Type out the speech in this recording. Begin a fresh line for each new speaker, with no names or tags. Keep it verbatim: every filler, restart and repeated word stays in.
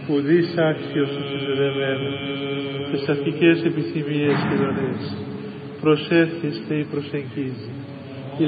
ουδείς άξιος του συνδεδεμένου, τις αρχικές επιθυμίες και δωρές, προσέρχεστε ή προσεγγίζει.